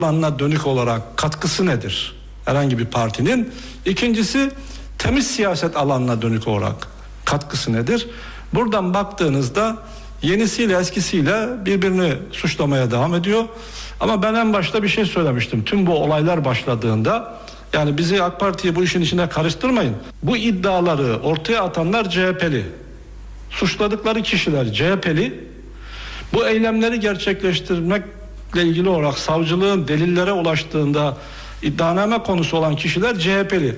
alanına dönük olarak katkısı nedir? Herhangi bir partinin. İkincisi, temiz siyaset alanına dönük olarak katkısı nedir? Buradan baktığınızda yenisiyle eskisiyle birbirini suçlamaya devam ediyor. Ama ben en başta bir şey söylemiştim. Tüm bu olaylar başladığında, yani bizi AK Parti'yi bu işin içine karıştırmayın. Bu iddiaları ortaya atanlar CHP'li. Suçladıkları kişiler CHP'li. Bu eylemleri gerçekleştirmekle ilgili olarak savcılığın delillere ulaştığında iddianame konusu olan kişiler CHP'li.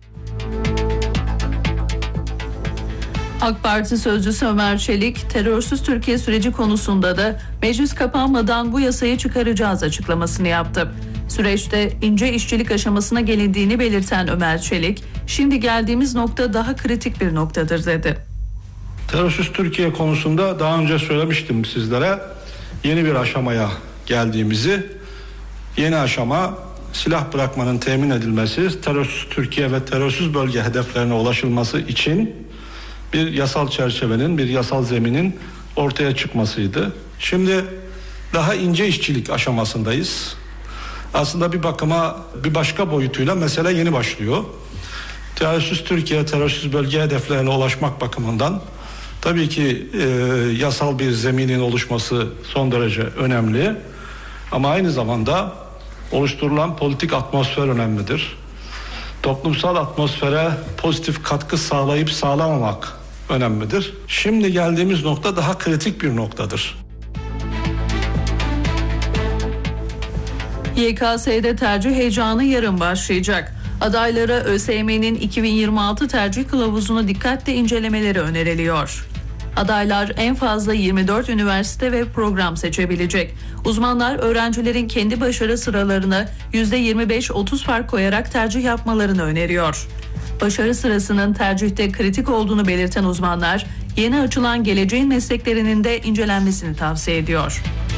AK Parti sözcüsü Ömer Çelik, terörsüz Türkiye süreci konusunda da meclis kapanmadan bu yasayı çıkaracağız açıklamasını yaptı. Süreçte ince işçilik aşamasına gelindiğini belirten Ömer Çelik, şimdi geldiğimiz nokta daha kritik bir noktadır dedi. Terörsüz Türkiye konusunda daha önce söylemiştim sizlere, yeni bir aşamaya geldiğimizi. Yeni aşama, silah bırakmanın temin edilmesi, terörsüz Türkiye ve terörsüz bölge hedeflerine ulaşılması için bir yasal çerçevenin, bir yasal zeminin ortaya çıkmasıydı. Şimdi daha ince işçilik aşamasındayız. Aslında bir bakıma bir başka boyutuyla mesele yeni başlıyor. Terörsüz Türkiye, terörsüz bölge hedeflerine ulaşmak bakımından tabii ki yasal bir zeminin oluşması son derece önemli. Ama aynı zamanda oluşturulan politik atmosfer önemlidir. Toplumsal atmosfere pozitif katkı sağlayıp sağlamamak önemlidir. Şimdi geldiğimiz nokta daha kritik bir noktadır. YKS'de tercih heyecanı yarın başlayacak. Adaylara ÖSYM'nin 2026 tercih kılavuzunu dikkatle incelemeleri öneriliyor. Adaylar en fazla 24 üniversite ve program seçebilecek. Uzmanlar öğrencilerin kendi başarı sıralarına %25-30 fark koyarak tercih yapmalarını öneriyor. Başarı sırasının tercihte kritik olduğunu belirten uzmanlar, yeni açılan geleceğin mesleklerinin de incelenmesini tavsiye ediyor.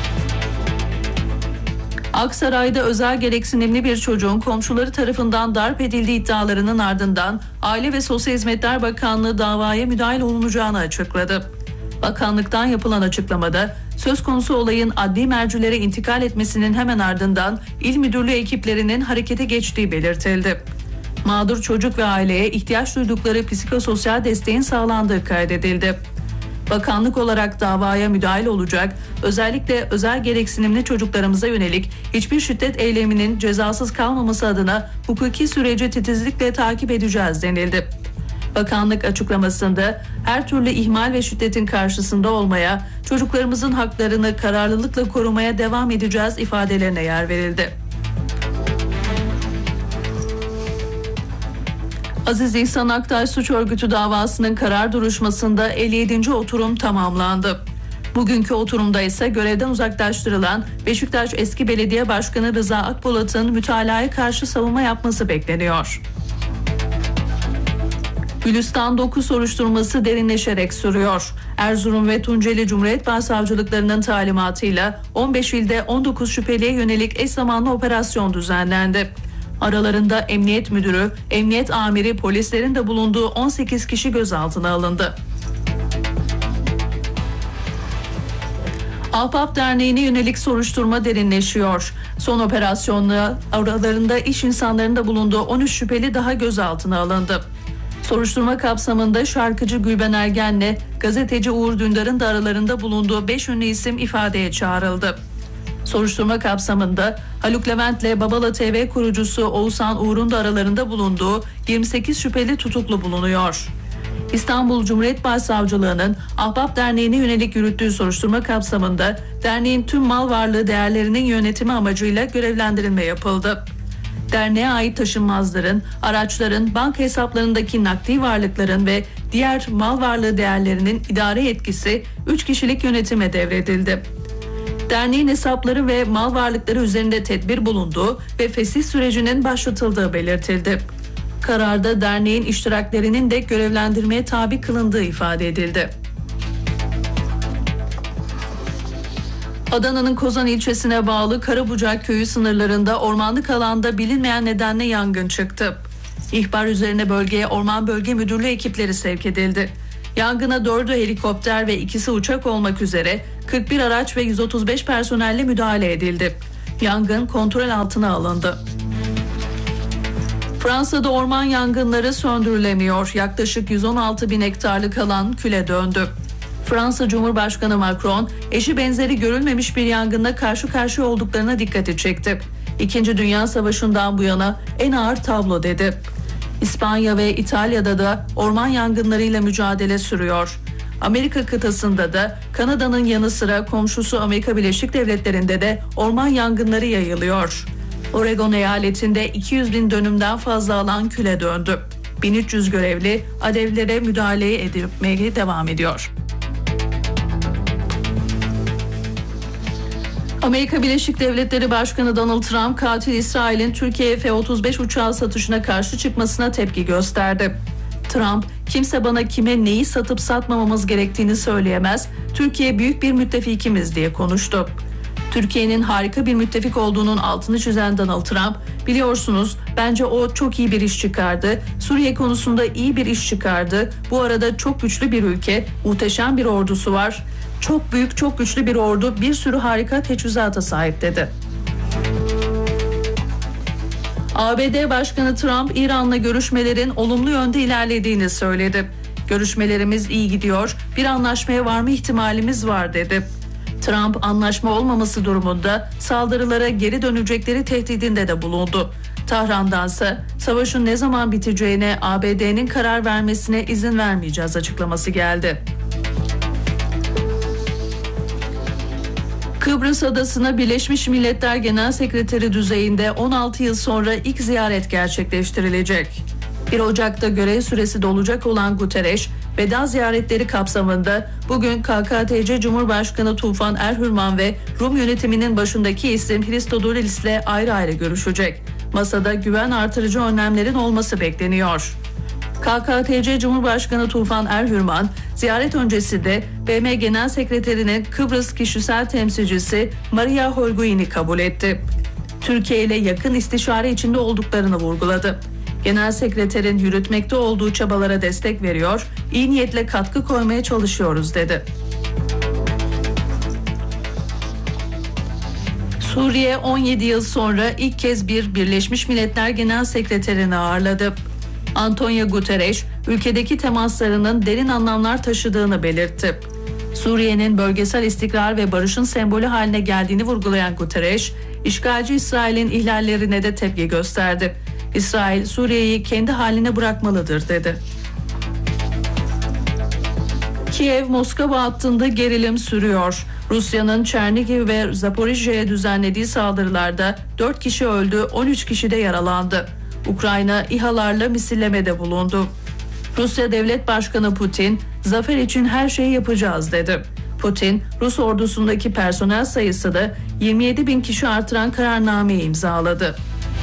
Aksaray'da özel gereksinimli bir çocuğun komşuları tarafından darp edildiği iddialarının ardından Aile ve Sosyal Hizmetler Bakanlığı davaya müdahil olunacağını açıkladı. Bakanlıktan yapılan açıklamada söz konusu olayın adli mercilere intikal etmesinin hemen ardından İl Müdürlüğü ekiplerinin harekete geçtiği belirtildi. Mağdur çocuk ve aileye ihtiyaç duydukları psikososyal desteğin sağlandığı kaydedildi. Bakanlık olarak davaya müdahil olacak, özellikle özel gereksinimli çocuklarımıza yönelik hiçbir şiddet eyleminin cezasız kalmaması adına hukuki süreci titizlikle takip edeceğiz denildi. Bakanlık açıklamasında her türlü ihmal ve şiddetin karşısında olmaya, çocuklarımızın haklarını kararlılıkla korumaya devam edeceğiz ifadelerine yer verildi. Aziz İhsan Aktaş suç örgütü davasının karar duruşmasında 57. oturum tamamlandı. Bugünkü oturumda ise görevden uzaklaştırılan Beşiktaş eski belediye başkanı Rıza Akpolat'ın mütalaya karşı savunma yapması bekleniyor. Gülistan 9 soruşturması derinleşerek sürüyor. Erzurum ve Tunceli Cumhuriyet Başsavcılıklarının talimatıyla 15 ilde 19 şüpheliye yönelik eş zamanlı operasyon düzenlendi. Aralarında emniyet müdürü, emniyet amiri, polislerin de bulunduğu 18 kişi gözaltına alındı. Ahbap Derneği'ne yönelik soruşturma derinleşiyor. Son operasyonla aralarında iş insanlarının da bulunduğu 13 şüpheli daha gözaltına alındı. Soruşturma kapsamında şarkıcı Gülben Ergen'le gazeteci Uğur Dündar'ın da aralarında bulunduğu 5 ünlü isim ifadeye çağrıldı. Soruşturma kapsamında Haluk Levent'le Babala TV kurucusu Oğuzhan Uğur'un da aralarında bulunduğu 28 şüpheli tutuklu bulunuyor. İstanbul Cumhuriyet Başsavcılığı'nın Ahbap Derneği'ne yönelik yürüttüğü soruşturma kapsamında derneğin tüm mal varlığı değerlerinin yönetimi amacıyla görevlendirilme yapıldı. Derneğe ait taşınmazların, araçların, banka hesaplarındaki nakdi varlıkların ve diğer mal varlığı değerlerinin idare yetkisi 3 kişilik yönetime devredildi. Derneğin hesapları ve mal varlıkları üzerinde tedbir bulunduğu ve fesih sürecinin başlatıldığı belirtildi. Kararda derneğin iştiraklerinin de görevlendirmeye tabi kılındığı ifade edildi. Adana'nın Kozan ilçesine bağlı Karabucak köyü sınırlarında ormanlık alanda bilinmeyen nedenle yangın çıktı. İhbar üzerine bölgeye Orman Bölge Müdürlüğü ekipleri sevk edildi. Yangına 4'ü helikopter ve 2'si uçak olmak üzere 41 araç ve 135 personelle müdahale edildi. Yangın kontrol altına alındı. Fransa'da orman yangınları söndürülemiyor. Yaklaşık 116 bin hektarlık alan küle döndü. Fransa Cumhurbaşkanı Macron, eşi benzeri görülmemiş bir yangınla karşı karşıya olduklarına dikkati çekti. İkinci Dünya Savaşı'ndan bu yana en ağır tablo dedi. İspanya ve İtalya'da da orman yangınlarıyla mücadele sürüyor. Amerika kıtasında da Kanada'nın yanı sıra komşusu Amerika Birleşik Devletleri'nde de orman yangınları yayılıyor. Oregon eyaletinde 200 bin dönümden fazla alan küle döndü. 1300 görevli alevlere müdahale etmeye devam ediyor. Amerika Birleşik Devletleri Başkanı Donald Trump, katil İsrail'in Türkiye'ye F-35 uçağı satışına karşı çıkmasına tepki gösterdi. Trump, kimse bana kime neyi satıp satmamamız gerektiğini söyleyemez, Türkiye büyük bir müttefikimiz diye konuştu. Türkiye'nin harika bir müttefik olduğunun altını çizen Donald Trump, biliyorsunuz bence o çok iyi bir iş çıkardı, Suriye konusunda iyi bir iş çıkardı, bu arada çok güçlü bir ülke, muhteşem bir ordusu var, çok büyük, çok güçlü bir ordu, bir sürü harika teçhizata sahip dedi. ABD Başkanı Trump, İran'la görüşmelerin olumlu yönde ilerlediğini söyledi. Görüşmelerimiz iyi gidiyor, bir anlaşmaya varma ihtimalimiz var dedi. Trump, anlaşma olmaması durumunda saldırılara geri dönecekleri tehdidinde de bulundu. Tahran'dansa savaşın ne zaman biteceğine ABD'nin karar vermesine izin vermeyeceğiz açıklaması geldi. Kıbrıs Adası'na Birleşmiş Milletler Genel Sekreteri düzeyinde 16 yıl sonra ilk ziyaret gerçekleştirilecek. 1 Ocak'ta görev süresi dolacak olan Guterres, veda ziyaretleri kapsamında bugün KKTC Cumhurbaşkanı Tufan Erhürman ve Rum yönetiminin başındaki isim Hristodoulou ile ayrı ayrı görüşecek. Masada güven artırıcı önlemlerin olması bekleniyor. KKTC Cumhurbaşkanı Tufan Erhürman, ziyaret öncesi de BM Genel Sekreterinin Kıbrıs kişisel temsilcisi Maria Holguin'i kabul etti. Türkiye ile yakın istişare içinde olduklarını vurguladı. Genel Sekreterin yürütmekte olduğu çabalara destek veriyor, iyi niyetle katkı koymaya çalışıyoruz dedi. Suriye 17 yıl sonra ilk kez bir Birleşmiş Milletler Genel Sekreterini ağırladı. Antonio Guterres, ülkedeki temaslarının derin anlamlar taşıdığını belirtti. Suriye'nin bölgesel istikrar ve barışın sembolü haline geldiğini vurgulayan Guterres, işgalci İsrail'in ihlallerine de tepki gösterdi. İsrail, Suriye'yi kendi haline bırakmalıdır dedi. Kiev-Moskova hattında gerilim sürüyor. Rusya'nın Çernihiv ve Zaporijya'ya düzenlediği saldırılarda 4 kişi öldü, 13 kişi de yaralandı. Ukrayna İHA'larla misillemede bulundu. Rusya Devlet Başkanı Putin, zafer için her şeyi yapacağız dedi. Putin, Rus ordusundaki personel sayısını 27 bin kişi artıran kararnameyi imzaladı.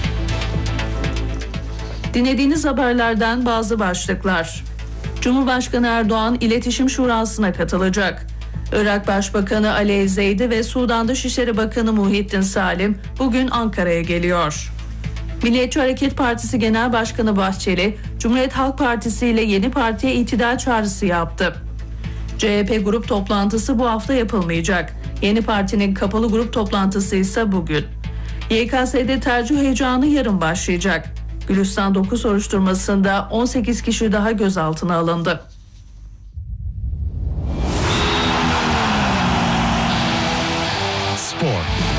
Dinlediğiniz haberlerden bazı başlıklar. Cumhurbaşkanı Erdoğan İletişim Şurası'na katılacak. Irak Başbakanı Ali El-Zeydi ve Sudan Dışişleri Bakanı Muhittin Salim bugün Ankara'ya geliyor. Milliyetçi Hareket Partisi Genel Başkanı Bahçeli, Cumhuriyet Halk Partisi ile yeni partiye itidal çağrısı yaptı. CHP grup toplantısı bu hafta yapılmayacak. Yeni partinin kapalı grup toplantısı ise bugün. YKS'de tercih heyecanı yarın başlayacak. Gülistan 9 soruşturmasında 18 kişi daha gözaltına alındı. Spor.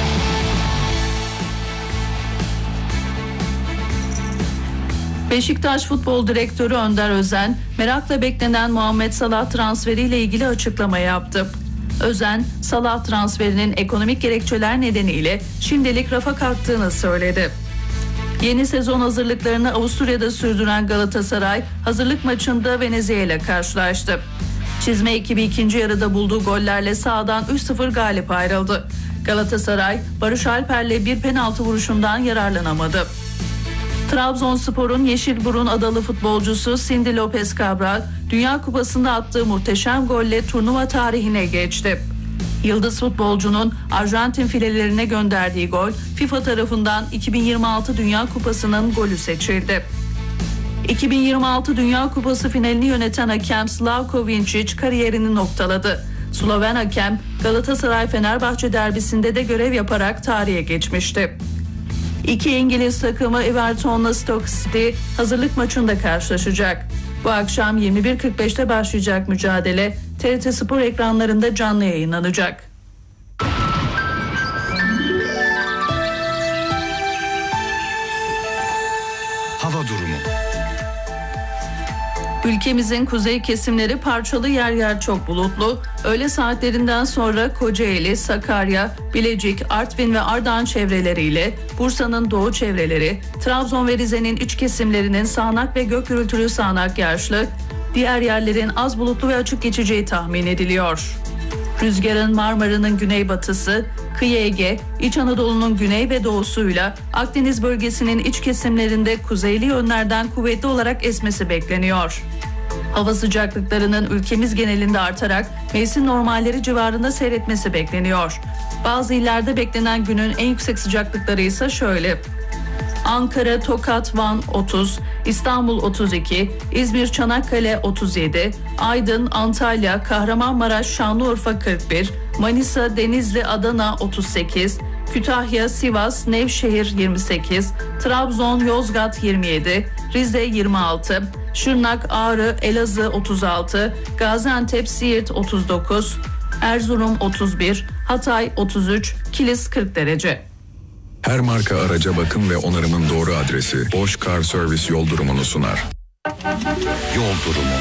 Beşiktaş Futbol Direktörü Önder Özen, merakla beklenen Muhammed Salah transferiyle ilgili açıklama yaptı. Özen, Salah transferinin ekonomik gerekçeler nedeniyle şimdilik rafa kalktığını söyledi. Yeni sezon hazırlıklarını Avusturya'da sürdüren Galatasaray, hazırlık maçında Venezia ile karşılaştı. Çizme ekibi ikinci yarıda bulduğu gollerle sahadan 3-0 galip ayrıldı. Galatasaray, Barış Alper'le bir penaltı vuruşundan yararlanamadı. Trabzonspor'un Yeşilburun adalı futbolcusu Cindy Lopez Cabral, Dünya Kupası'nda attığı muhteşem golle turnuva tarihine geçti. Yıldız futbolcunun Arjantin filelerine gönderdiği gol, FIFA tarafından 2026 Dünya Kupası'nın golü seçildi. 2026 Dünya Kupası finalini yöneten hakem Slavko Vincic kariyerini noktaladı. Sloven hakem Galatasaray-Fenerbahçe derbisinde de görev yaparak tarihe geçmişti. İki İngiliz takımı Everton'la Stoke City hazırlık maçında karşılaşacak. Bu akşam 21.45'te başlayacak mücadele TRT Spor ekranlarında canlı yayınlanacak. Hava durumu. Ülkemizin kuzey kesimleri parçalı yer yer çok bulutlu. Öğle saatlerinden sonra Kocaeli, Sakarya, Bilecik, Artvin ve Ardahan çevreleriyle Bursa'nın doğu çevreleri, Trabzon ve Rize'nin iç kesimlerinin sağanak ve gök gürültülü sağanak yağışlı, diğer yerlerin az bulutlu ve açık geçeceği tahmin ediliyor. Rüzgarın Marmara'nın güneybatısı, kıyı Ege, İç Anadolu'nun güney ve doğusuyla Akdeniz bölgesinin iç kesimlerinde kuzeyli yönlerden kuvvetli olarak esmesi bekleniyor. Hava sıcaklıklarının ülkemiz genelinde artarak mevsim normalleri civarında seyretmesi bekleniyor. Bazı illerde beklenen günün en yüksek sıcaklıkları ise şöyle: Ankara, Tokat, Van 30, İstanbul 32, İzmir, Çanakkale 37, Aydın, Antalya, Kahramanmaraş, Şanlıurfa 41, Manisa, Denizli, Adana 38, Kütahya, Sivas, Nevşehir 28, Trabzon, Yozgat 27, Rize 26, Şırnak, Ağrı, Elazığ 36, Gaziantep, Siirt 39, Erzurum 31, Hatay 33, Kilis 40 derece. Her marka araca bakım ve onarımın doğru adresi Bosch Car Service yol durumunu sunar. Yol durumu.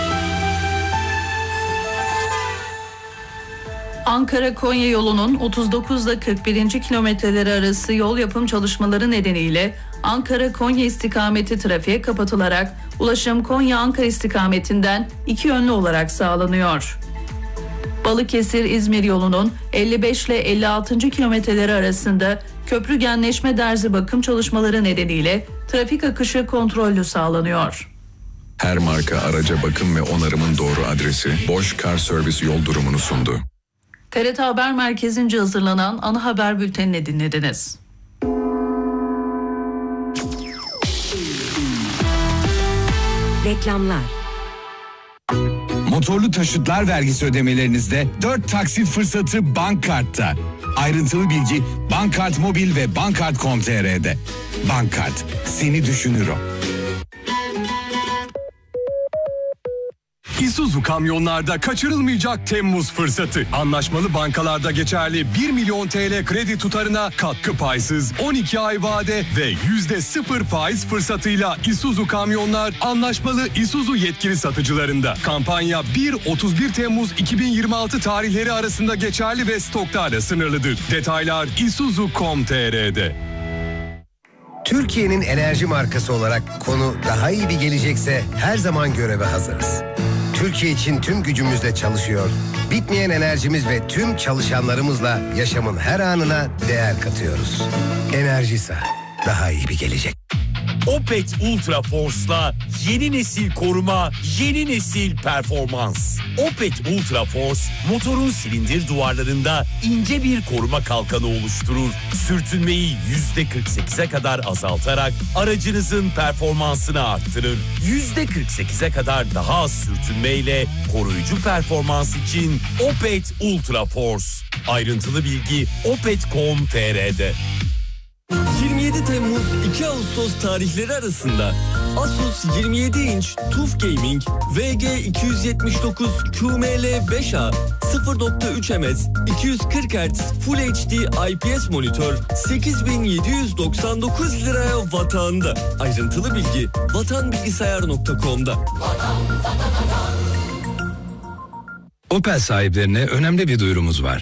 Ankara-Konya yolunun 39 ile 41. kilometreleri arası yol yapım çalışmaları nedeniyle Ankara-Konya istikameti trafiğe kapatılarak ulaşım Konya-Ankara istikametinden iki yönlü olarak sağlanıyor. Balıkesir-İzmir yolunun 55 ile 56. kilometreleri arasında köprü genleşme derzi bakım çalışmaları nedeniyle trafik akışı kontrollü sağlanıyor. Her marka araca bakım ve onarımın doğru adresi Bosch Car Service yol durumunu sundu. TRT Haber Merkezi'nce hazırlanan ana haber bültenini dinlediniz. Reklamlar. Motorlu taşıtlar vergisi ödemelerinizde 4 taksit fırsatı Bankkart'ta. Ayrıntılı bilgi Bankkart Mobil ve Bankkart.com.tr'de. Bankkart, seni düşünür o. Isuzu kamyonlarda kaçırılmayacak Temmuz fırsatı. Anlaşmalı bankalarda geçerli 1 milyon TL kredi tutarına katkı paysız 12 ay vade ve %0 faiz fırsatıyla Isuzu kamyonlar anlaşmalı Isuzu yetkili satıcılarında. Kampanya 1-31 Temmuz 2026 tarihleri arasında geçerli ve stoklarla sınırlıdır. Detaylar isuzu.com.tr'de. Türkiye'nin enerji markası olarak konu daha iyi bir gelecekse her zaman göreve hazırız. Türkiye için tüm gücümüzle çalışıyor, bitmeyen enerjimiz ve tüm çalışanlarımızla yaşamın her anına değer katıyoruz. Enerjisa, daha iyi bir gelecek. Opet Ultra Force'la yeni nesil koruma, yeni nesil performans. Opet Ultra Force, motorun silindir duvarlarında ince bir koruma kalkanı oluşturur. Sürtünmeyi %48'e kadar azaltarak aracınızın performansını arttırır. %48'e kadar daha az sürtünmeyle koruyucu performans için Opet Ultra Force. Ayrıntılı bilgi opet.com.tr'de. 27 Temmuz 2 Ağustos tarihleri arasında Asus 27 inç TUF Gaming VG279 QML 5A 0.3 ms 240 Hz Full HD IPS monitör 8799 liraya vatanda. Ayrıntılı bilgi vatanbilgisayar.com'da. Opel sahiplerine önemli bir duyurumuz var.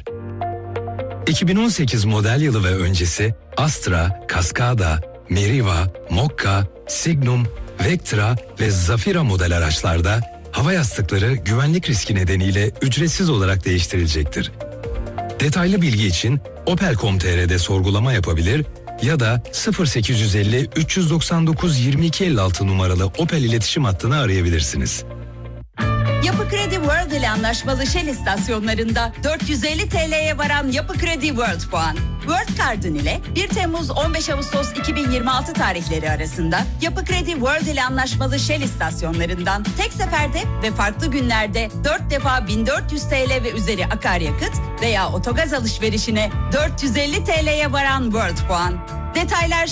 2018 model yılı ve öncesi Astra, Cascada, Meriva, Mokka, Signum, Vectra ve Zafira model araçlarda hava yastıkları güvenlik riski nedeniyle ücretsiz olarak değiştirilecektir. Detaylı bilgi için opel.com.tr'de sorgulama yapabilir ya da 0850 399 2256 numaralı Opel iletişim hattını arayabilirsiniz. Yapı Kredi World ile anlaşmalı Shell istasyonlarında 450 TL'ye varan Yapı Kredi World puan. World Card'ın ile 1 Temmuz 15 Ağustos 2026 tarihleri arasında Yapı Kredi World ile anlaşmalı Shell istasyonlarından tek seferde ve farklı günlerde 4 defa 1400 TL ve üzeri akaryakıt veya otogaz alışverişine 450 TL'ye varan World Puan. Detaylar